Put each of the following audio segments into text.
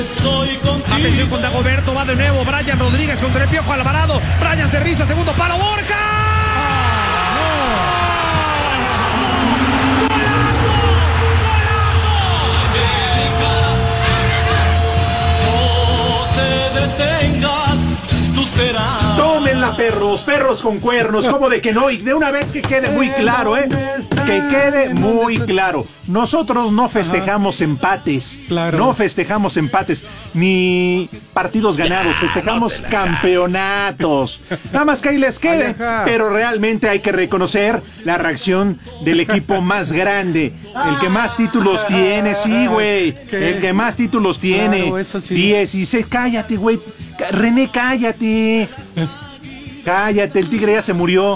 Atención con Dagoberto, va de nuevo Brian Rodríguez contra el Piojo Alvarado. Brian servicio, segundo palo, Borja. Tómenla, perros, perros con cuernos, como de que no, y de una vez que quede muy claro, que quede muy claro. Nosotros no festejamos empates, no festejamos empates, ni partidos ganados, festejamos campeonatos. Nada más que ahí les quede, pero realmente hay que reconocer la reacción del equipo más grande, el que más títulos tiene, sí, güey, el que más títulos tiene, Claro, eso sí. 16, cállate, güey. René, cállate. Cállate, el Tigre ya se murió.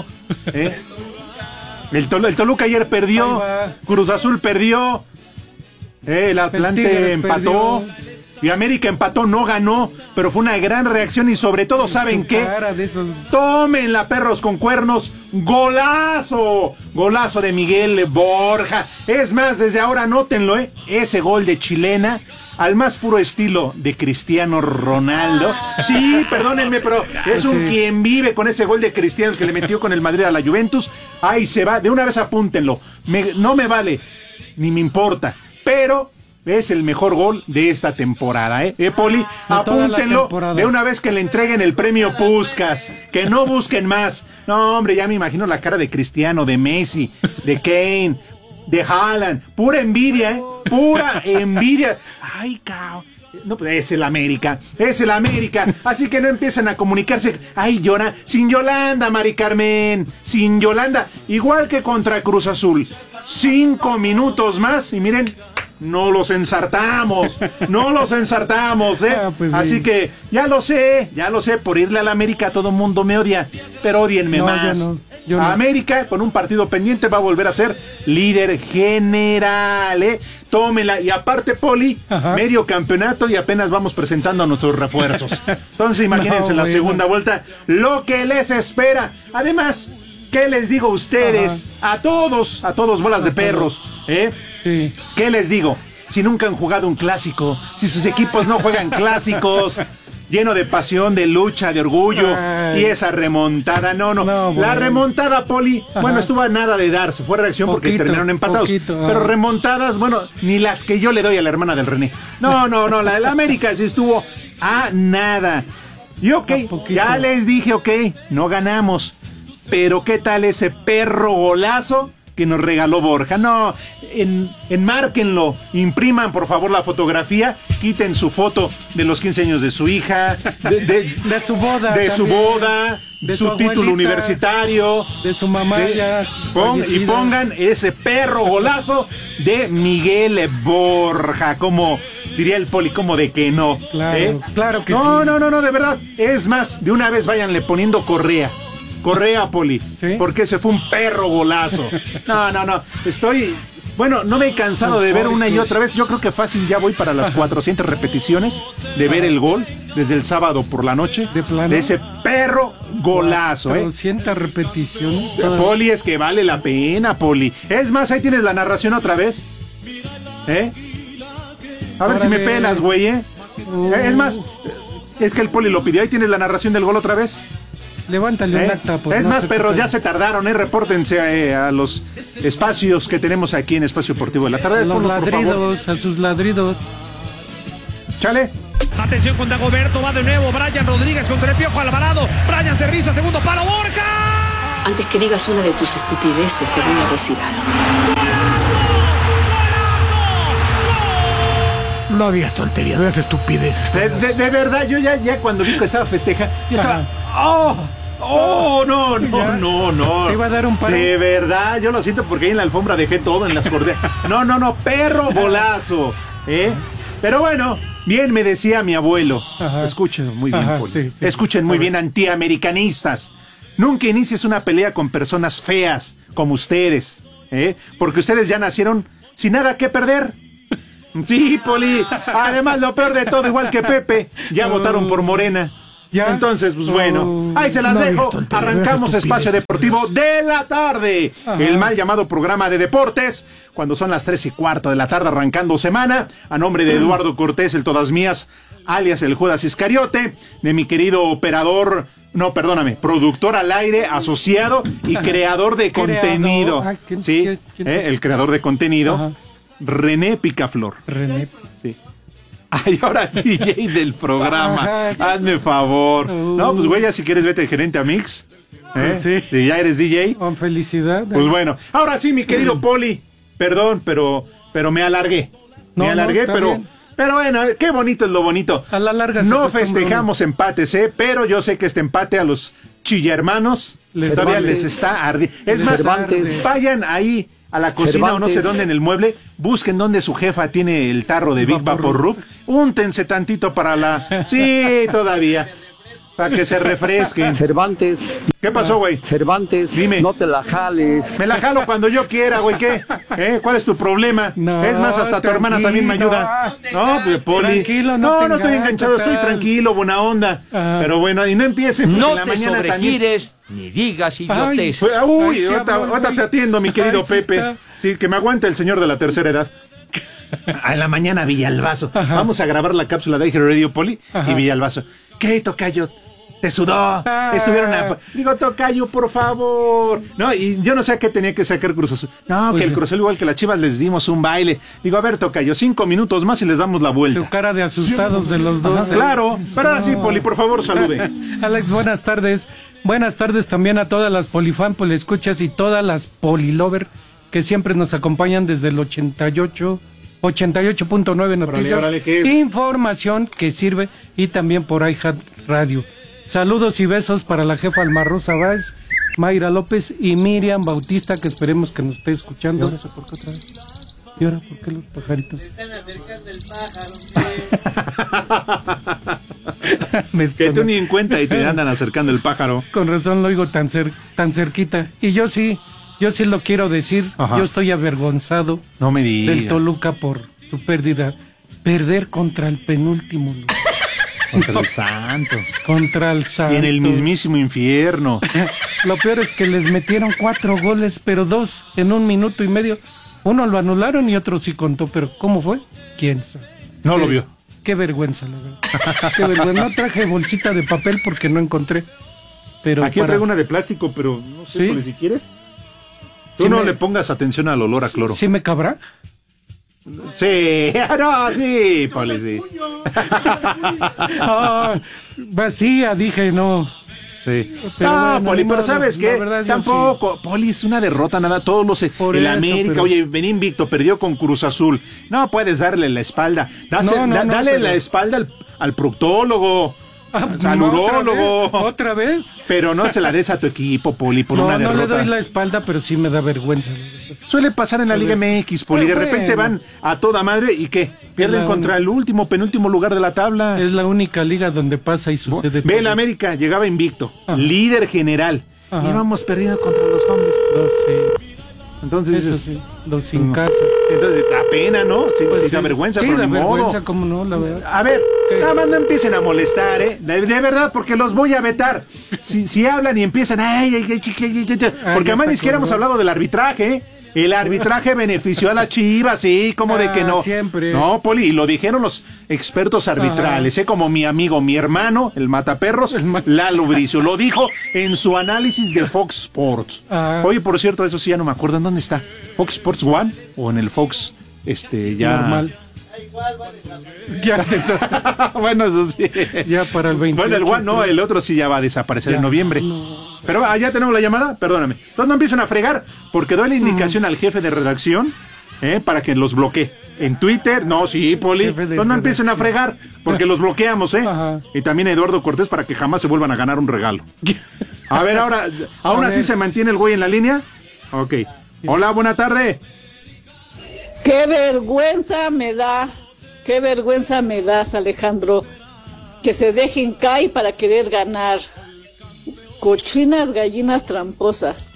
El Toluca ayer perdió. Cruz Azul perdió. El Atlante empató. Y América empató, no ganó. Pero fue una gran reacción. Y sobre todo, ¿saben qué? Tómenla, perros con cuernos. ¡Golazo! Golazo de Miguel Borja. Es más, desde ahora anótenlo, ese gol de chilena, al más puro estilo de Cristiano Ronaldo. Sí, perdónenme, pero es un quien vive con ese gol de Cristiano que le metió con el Madrid a la Juventus. Ahí se va, de una vez apúntenlo. No me vale, ni me importa, pero es el mejor gol de esta temporada, Poli, apúntenlo de una vez que le entreguen el premio Puskás, que no busquen más. No, hombre, ya me imagino la cara de Cristiano, de Messi, de Kane, de Haaland, pura envidia, pura envidia. Ay, cabrón. No, pues es el América, así que no empiezan a comunicarse. Ay, llora, sin Yolanda, Mari Carmen, sin Yolanda, igual que contra Cruz Azul. 5 minutos más y miren, no los ensartamos, Pues así sí. que ya lo sé, por irle al América todo el mundo me odia, pero odienme más. Yo no. América, con un partido pendiente, va a volver a ser líder general, Tómela, y aparte, Poli, medio campeonato y apenas vamos presentando a nuestros refuerzos. Entonces, imagínense la segunda vuelta, lo que les espera. Además, ¿qué les digo a ustedes? A todos bolas de perros, Sí. ¿Qué les digo? Si nunca han jugado un clásico, si sus equipos no juegan clásicos, lleno de pasión, de lucha, de orgullo, y esa remontada, no, la remontada, Poli, bueno, estuvo a nada de darse, fue reacción porque terminaron empatados, pero remontadas, bueno, ni las que yo le doy a la hermana del René, no, la del América sí estuvo a nada, y ya les dije, no ganamos, pero ¿qué tal ese perro golazo que nos regaló Borja? No, enmárquenlo, impriman por favor la fotografía, quiten su foto de los 15 años de su hija, de su boda, de su boda, de su su título abuelita, universitario, de su mamá y pongan ese perro golazo de Miguel Borja, como diría el Poli, como de que no. Claro que no, sí. No, de verdad. Es más, de una vez váyanle poniendo Correa, Poli, porque ese fue un perro golazo. No, bueno, no me he cansado de ver una y otra vez. Yo creo que fácil ya voy para las 400 repeticiones de ver el gol desde el sábado por la noche. De ese perro golazo, 400 repeticiones. Poli, es que vale la pena, Poli. Es más, ahí tienes la narración otra vez. A ver si me pelas, güey, Es más, es que el Poli lo pidió. Ahí tienes la narración del gol otra vez. Levántale un acta. Es más, perros, ya se tardaron, repórtense a los espacios que tenemos aquí en Espacio Deportivo de la Tarde. Los ladridos, a sus ladridos. Chale. Atención con Dagoberto, va de nuevo Brian Rodríguez contra el Piojo Alvarado. Brian servicio, segundo palo, Borja. Antes que digas una de tus estupideces, te voy a decir algo. No digas tonterías, no digas estupideces. De verdad, yo ya cuando vi que estaba festeja, yo estaba... no. Te iba a dar un paro. De verdad, yo lo siento porque ahí en la alfombra dejé todo en las cordeas. No, perro golazo. Pero bueno, bien me decía mi abuelo. Escuchen muy bien, Poli. Escuchen muy bien, antiamericanistas. Nunca inicies una pelea con personas feas como ustedes, porque ustedes ya nacieron sin nada que perder. Sí, Poli. Además, lo peor de todo, igual que Pepe, ya votaron por Morena. ¿Ya? Entonces, pues bueno, ahí se las no dejo. digas tonterías, Arrancamos estupideces. Espacio Deportivo de la tarde. Ajá. El mal llamado programa de deportes, cuando son las 3:15 de la tarde arrancando semana. A nombre de Eduardo Cortés, el Todas Mías, alias el Judas Iscariote, de mi querido operador, no, perdóname, productor al aire, asociado y creador de contenido. Ah, Sí, ¿quién? el creador de contenido, Ajá. René Picaflor. René. Sí. Ay, ahora DJ del programa. Ajá. Hazme favor. No, pues güey, ya si quieres vete de gerente a Mix. Sí. Si ya eres DJ. Con felicidad. Pues bueno. Ahora sí, mi querido Poli. Perdón, pero me alargué. No, Me alargué, está pero. bien. Pero bueno, qué bonito es lo bonito. A la larga se no acostumbra festejamos empates, pero yo sé que este empate a los chillermanos todavía les está ardiendo. Es más, Cervantes. vayan ahí a la cocina o no sé Cervantes. dónde en el mueble, busquen dónde su jefa tiene el tarro de Big Vaporub, úntense tantito para la... Sí, todavía, para que se refresquen. Cervantes, ¿Qué pasó, güey? Cervantes, Dime. no te la jales. Me la jalo cuando yo quiera, güey, ¿qué? ¿Cuál es tu problema? No, Es más, hasta tu hermana también me ayuda. No, pues, Poli. Tranquilo, no te estoy enganches, enganchado, estoy tal. tranquilo, buena onda. Ah. Pero bueno, y no empiecen porque No en la te mañana también... sobregires ni digas idioteces. Uy, Ay, sí ahorita, habló, ahorita güey. te atiendo, mi querido Ay, sí Pepe. está. Sí, que me aguante el señor de la tercera edad. En la mañana Villalbazo. Ajá. Vamos a grabar la cápsula de iHeart Radio Poli Ajá. y Villalbazo. ¿Qué, tocayo? Te sudó. Estuvieron a... Digo, tocayo, por favor. No, y yo no sé a qué tenía que sacar Cruz Azul. No, Pues que el Cruz Azul, igual que las Chivas, les dimos un baile. Digo, a ver, tocayo, 5 minutos más y les damos la vuelta. Su cara de asustados de los dos. Ajá, claro. Pero ahora sí, Poli, por favor, salude. Alex, buenas tardes. Buenas tardes también a todas las polifan, poliescuchas y todas las polilover que siempre nos acompañan desde el 88.9 Noticias. órale, ¿qué? Información que sirve y también por iHeart Radio. Saludos y besos para la jefa Alma Rosa Báez, Mayra López y Miriam Bautista, que esperemos que nos esté escuchando. ¿Y ahora por qué los pajaritos? Que tú ni en cuenta y te andan acercando el pájaro. Con razón lo oigo tan cerquita. Y yo sí lo quiero decir. Ajá. Yo estoy avergonzado No me digas. del Toluca por su pérdida. Perder contra el penúltimo lugar. Contra el Santos. Contra el Y Santos. en el mismísimo infierno. Lo peor es que les metieron 4 goles, pero 2 en 1 minuto y medio. Uno lo anularon y otro sí contó, pero ¿cómo fue? ¿Quién sabe? No lo vio. Qué vergüenza, la verdad. Qué vergüenza. No traje bolsita de papel porque no encontré. Pero Aquí para- traigo una de plástico, pero no sé, Sí. Poli, si quieres. Tú Sí no me- le pongas atención al olor a cloro. ¿Sí me cabrá? Sí, no, sí, Poli, sí. Ah, vacía, dije, no. Sí. Pero No, bueno, Poli, ni pero modo, ¿sabes la qué? verdad, yo Tampoco. Poli, es una derrota, nada. Todos los... Por el eso, América, pero- oye, ven invicto, perdió con Cruz Azul. No puedes darle la espalda. No, Dale pero- la espalda al proctólogo, al No, urólogo. ¿Otra vez? Pero no se la des a tu equipo, Poli, por No, una no derrota. le doy la espalda, pero sí me da vergüenza. la verdad. Suele pasar en la Liga MX, Poli. De Bueno. repente van a toda madre y ¿qué? Pierden la contra el último, penúltimo lugar de la tabla. Es la única liga donde pasa y sucede Ve, el todo. América llegaba invicto, Ajá. líder general. Ajá. Íbamos perdiendo contra los hombres. No sé, Entonces, eso dices, sí, los sin casa. entonces da pena, ¿no? Sí, Pues sí, sí. da vergüenza, Sí, pero da ni modo. vergüenza, cómo no, la verdad. A ver, ¿Qué? nada más no empiecen a molestar, ¿eh? De verdad, porque los voy a vetar. Si hablan y empiezan, porque además ya ni siquiera hemos está hablado del arbitraje, ¿eh? El arbitraje benefició a la Chivas, sí, como de que no. Siempre. No, Poli, y lo dijeron los expertos arbitrales, como mi amigo, mi hermano, el mataperros, Lalo Bricio, lo dijo en su análisis de Fox Sports. Ah. Oye, por cierto, eso sí ya no me acuerdo, ¿en dónde está? ¿Fox Sports One o en el Fox, ya? Normal. Ya, Bueno, eso sí. ya para el 28. Bueno, el One no, el otro sí ya va a desaparecer Ya. en noviembre. Pero ya tenemos la llamada, perdóname. Entonces no empiecen a fregar, porque doy la indicación al jefe de redacción para que los bloquee. En Twitter, no, sí, Poli. Jefe de Entonces no empiecen a redacción. fregar, porque los bloqueamos, Ajá. Y también a Eduardo Cortés para que jamás se vuelvan a ganar un regalo. A ver, ahora, ¿aún A así ver. se mantiene el güey en la línea? Ok. Hola, buena tarde. Qué vergüenza me das, Alejandro, que se dejen caer para querer ganar. Cochinas, gallinas tramposas.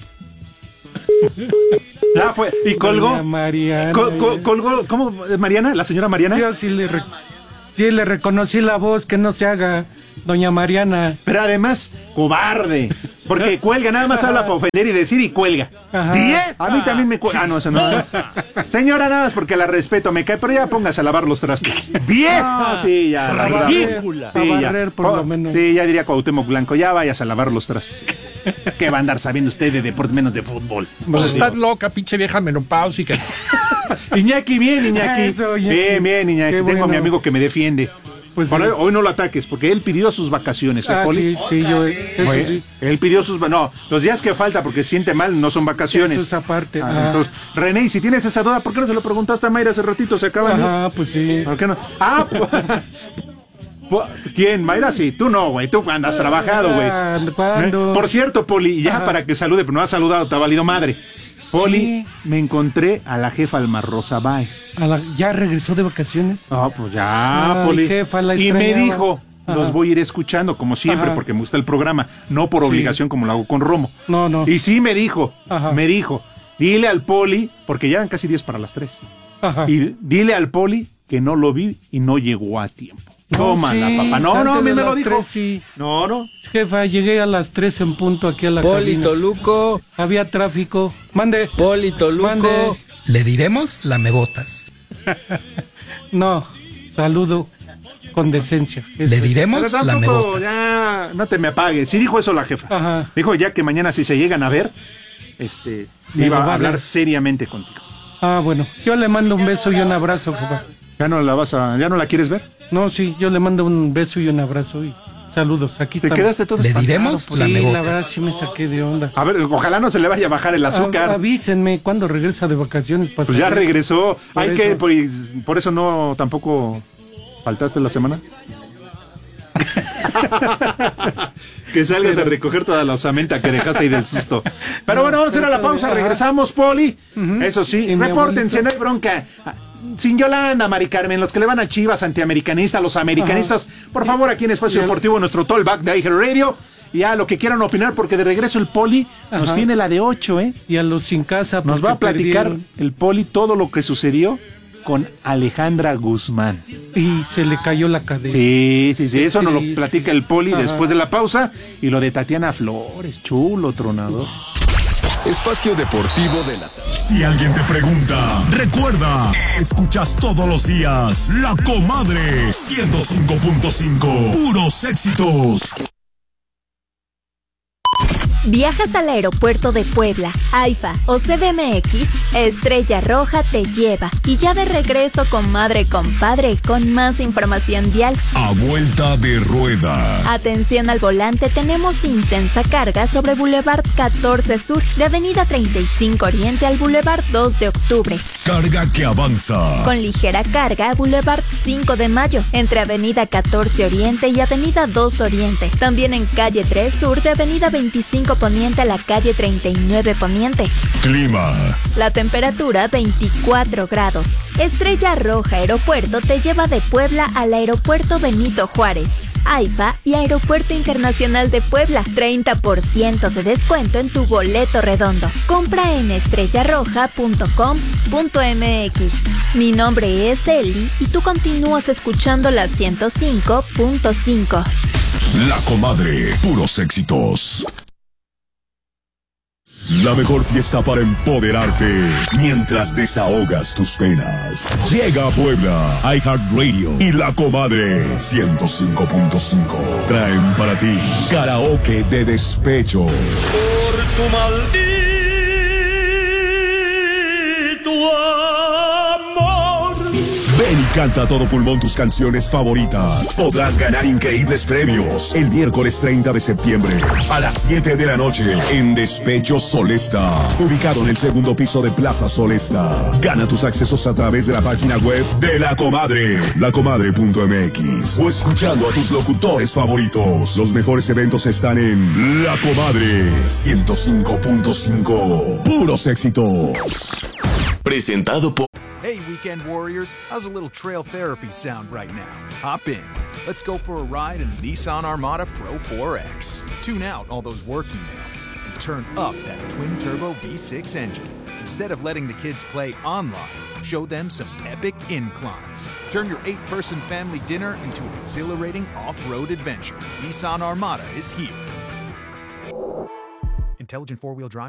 Ya fue. Y colgó. Doña Mariana. Colgó, ¿cómo? ¿Mariana? ¿La señora Mariana? Yo sí le reconocí la voz, que no se haga Doña Mariana. Pero además, cobarde. Porque cuelga, nada más habla para ofender y decir y cuelga. Ajá. ¿10? A mí también me cuelga. Ah, no, eso no. Señora, nada más porque la respeto, me cae, pero ya póngase a lavar los trastes. ¡Bien! No, sí, ya. la verdad. ridícula. Sí, A ya. barrer, por lo menos. Sí, ya diría Cuauhtémoc Blanco, ya vayas a lavar los trastes. ¿Qué va a andar sabiendo usted de deporte menos de fútbol? Pues estás loca, pinche vieja menopáusica. Iñaki, bien, Iñaki. Eso, Iñaki. Bien, Iñaki. Qué Tengo a mi bueno. amigo que me defiende. Pues Por sí. hoy no lo ataques, porque él pidió sus vacaciones. ¿Eh, Ah, Poli? sí, yo, eso Oye, sí. Él pidió sus... No, los días que falta porque se siente mal no son vacaciones. Eso es aparte. Ah. Entonces, René, si tienes esa duda, ¿por qué no se lo preguntaste a Mayra hace ratito? Se acaban de... Ajá, pues sí. ¿Por qué no? Ah, ¿quién? Mayra, sí. Tú no, güey. Tú andas trabajado, güey. ¿Cuándo? Por cierto, Poli, ya Ajá. para que salude, pero no ha saludado, te ha valido madre. Poli, Sí. me encontré a la jefa Alma Rosa Báez. ¿Ya regresó de vacaciones? No, pues ya, Ay, Poli. jefa, la y me extrañaba. dijo, Ajá. los voy a ir escuchando, como siempre, Ajá. porque me gusta el programa, no por Sí. obligación como lo hago con Romo. No. Y sí me dijo, Ajá. dile al Poli, porque ya eran casi 10 para las 3, Ajá. y dile al Poli que no lo vi y no llegó a tiempo. No, Tómala, sí, papá. No, antes a mí de me lo las dijo. 3, sí. No. Jefa, llegué a las 3 en punto aquí a la Poli cabina. Toluco, Había tráfico. Mande. Poli Toluco. Mande. Le diremos lamebotas. No, saludo con decencia. Le diremos Pero tampoco, lamebotas. ya, no te me apagues. Sí dijo eso la jefa. Ajá. Dijo ya que mañana si se llegan a ver, Me iba lo va a a hablar dar. seriamente contigo. Ah, bueno. Yo le mando un beso y un abrazo, jefa. ¿Ya no la quieres ver? No, sí, yo le mando un beso y un abrazo y saludos. Aquí ¿Te estamos. quedaste todo Le espantado, diremos Poli? Sí, lamebotas. la verdad sí me saqué de onda. A ver, ojalá no se le vaya a bajar el azúcar. Avísenme cuándo regresa de vacaciones. Para Pues ya saber. regresó. Por Hay eso. que, por eso no tampoco faltaste la semana. Que salgas a recoger toda la osamenta que dejaste ahí del susto. Pero bueno, vamos a ir a la pausa. Regresamos, Poli. Eso sí, Y mi repórtense, abuelito. no hay bronca. Sin Yolanda, Mari Carmen, los que le van a Chivas, antiamericanistas, los americanistas, por favor, aquí en Espacio Deportivo, nuestro Tollback de iHeart Radio. Ya lo que quieran opinar, porque de regreso el Poli nos Ajá. tiene la de 8, ¿eh? Y a los sin casa. Nos porque va a platicar perdieron. el Poli todo lo que sucedió con Alejandra Guzmán. Y se le cayó la cadena. Sí, eso nos lo Sí. platica el Poli Ajá. después de la pausa. Y lo de Tatiana Flores, chulo, tronador. Espacio Deportivo de la tarde. Si alguien te pregunta, recuerda, escuchas todos los días La Comadre 105.5. Puros éxitos. ¿Viajas al aeropuerto de Puebla, AIFA o CDMX? Estrella Roja te lleva. Y ya de regreso con Madre Compadre con más información vial. A vuelta de rueda. Atención al volante, tenemos intensa carga sobre Boulevard 14 Sur, de Avenida 35 Oriente al Boulevard 2 de Octubre. Carga que avanza. Con ligera carga, Boulevard 5 de Mayo, entre Avenida 14 Oriente y Avenida 2 Oriente. También en Calle 3 Sur, de Avenida 25 Poniente a la Calle 39 Poniente. Clima. La temperatura 24 grados. Estrella Roja Aeropuerto te lleva de Puebla al Aeropuerto Benito Juárez, AIFA y Aeropuerto Internacional de Puebla. 30% de descuento en tu boleto redondo. Compra en estrellarroja.com.mx. Mi nombre es Eli y tú continúas escuchando la 105.5. La Comadre, puros éxitos. La mejor fiesta para empoderarte mientras desahogas tus penas. Llega a Puebla, iHeartRadio y La Comadre 105.5. Traen para ti karaoke de despecho. Por tu maldito amor. Ven y canta a todo pulmón tus canciones favoritas. Podrás ganar increíbles premios el miércoles 30 de septiembre a las 7 de la noche en Despecho Solesta, ubicado en el segundo piso de Plaza Solesta. Gana tus accesos a través de la página web de La Comadre, lacomadre.mx, o escuchando a tus locutores favoritos. Los mejores eventos están en La Comadre 105.5. Puros éxitos. Presentado por... Hey, Weekend Warriors, how's a little trail therapy sound right now? Hop in. Let's go for a ride in the Nissan Armada Pro 4X. Tune out all those work emails and turn up that twin-turbo V6 engine. Instead of letting the kids play online, show them some epic inclines. Turn your 8-person family dinner into an exhilarating off-road adventure. Nissan Armada is here. Intelligent four-wheel drive